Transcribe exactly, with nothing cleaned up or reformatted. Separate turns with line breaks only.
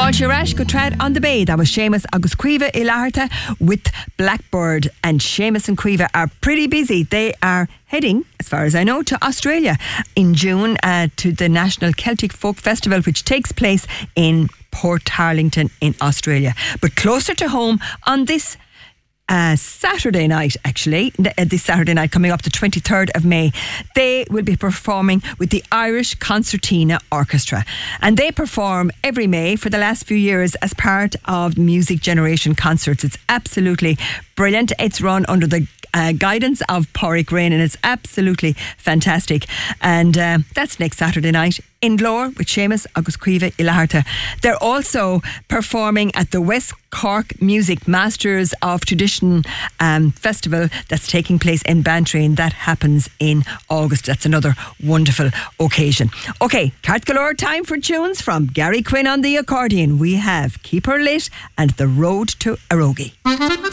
Fáilte Rash go tread on the bay. That was Seamus agus Cueva Ilaharta with Blackbird. And Seamus and Cueva are pretty busy. They are heading, as far as I know, to Australia in June uh, to the National Celtic Folk Festival, which takes place in Port Tarlington in Australia. But closer to home on this Uh, Saturday night, actually, uh, this Saturday night coming up the twenty-third of May, they will be performing with the Irish Concertina Orchestra, and they perform every May for the last few years as part of Music Generation Concerts. It's absolutely brilliant. It's run under the uh, guidance of Pádraig Rain, and it's absolutely fantastic. And uh, that's next Saturday night in Glór with Seamus agus Cueva Ilaharta. They're also performing at the West Cork Music Masters of Tradition um, Festival that's taking place in Bantry, and that happens in August. That's another wonderful occasion. Okay, Cart Galore, time for tunes from Gary Quinn on the accordion. We have Keep Her Lit and The Road to Erogie.